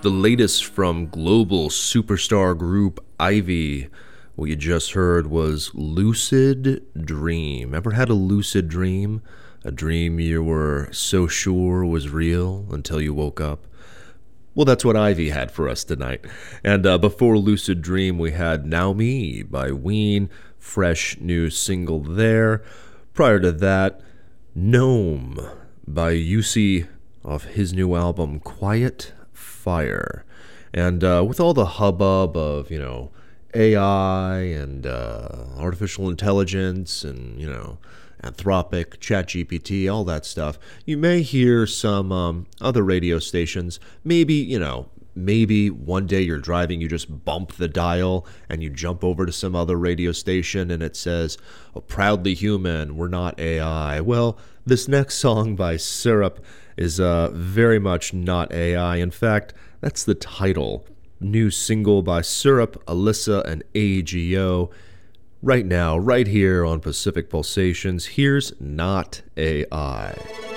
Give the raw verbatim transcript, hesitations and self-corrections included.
the latest from global superstar group Ivy. What you just heard was Lucid Dream. Ever had a lucid dream? A dream you were so sure was real until you woke up? Well, that's what Ivy had for us tonight. And uh, before Lucid Dream, we had Now Me by Ween. Fresh new single there. Prior to that, Gnome by Yusi off his new album, Quiet Fire. And uh, with all the hubbub of, you know, A I and uh, artificial intelligence and, you know, Anthropic, ChatGPT, all that stuff, you may hear some um, other radio stations, maybe, you know, maybe one day you're driving, you just bump the dial and you jump over to some other radio station and it says, oh, proudly human, we're not A I. Well, this next song by Syrup is uh, very much not A I. In fact, that's the title. New single by Syrup, Alyssa, and A G O. Right now, right here on Pacific Pulsations, here's Not A I.